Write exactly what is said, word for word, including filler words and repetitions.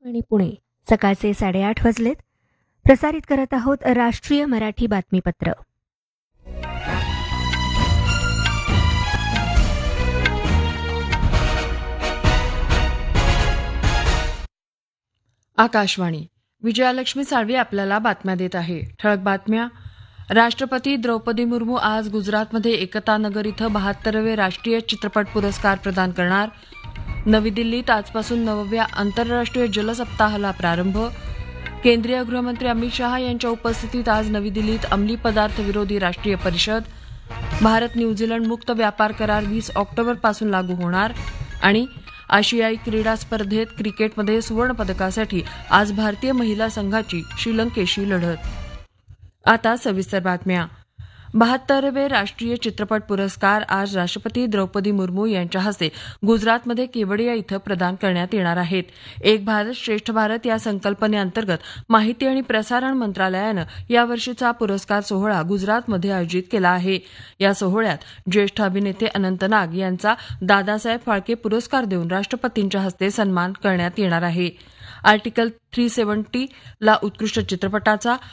आणि पुणे सकाळचे साडेआठ वाजलेत. प्रसारित करत आहोत राष्ट्रीय मराठी बातमीपत्र. आकाशवाणी. विजयालक्ष्मी साळवी आपल्याला बातम्या देत आहे. ठळक बातम्या. राष्ट्रपती द्रौपदी मुर्मू आज गुजरातमध्ये एकता नगर इथं बहात्तरावे राष्ट्रीय चित्रपट पुरस्कार प्रदान करणार. नवी दिल्लीत आजपासून नवव्या आंतरराष्ट्रीय जल सप्ताहाला प्रारंभ. केंद्रीय गृहमंत्री अमित शहा यांच्या उपस्थितीत आज नवी दिल्लीत अंमली पदार्थ विरोधी राष्ट्रीय परिषद. भारत न्यूझीलंड मुक्त व्यापार करार वीस ऑक्टोबरपासून लागू होणार. आणि आशियाई क्रीडा स्पर्धेत क्रिकेटमध्ये सुवर्णपदकासाठी आज भारतीय महिला संघाची श्रीलंकेशी लढत. आता सविस्तर बातम्या. बहात्तरावे राष्ट्रीय चित्रपट पुरस्कार आज राष्ट्रपती द्रौपदी मुर्मू यांच्या हस्ते गुजरातमध्ये केवडिया इथं प्रदान करण्यात येणार आहेत. एक भारत श्रेष्ठ भारत या संकल्पनेअंतर्गत माहिती आणि प्रसारण मंत्रालयानं यावर्षीचा पुरस्कार सोहळा गुजरातमध्ये आयोजित केला आहे. या सोहळ्यात ज्येष्ठ अभिनेते अनंत नाग यांचा दादासाहेब फाळके पुरस्कार देऊन राष्ट्रपतींच्या हस्ते सन्मान करण्यात येणार आहे. आर्टिकल थ्री सेव्हन्टी ला उत्कृष्ट चित्रपटाचा,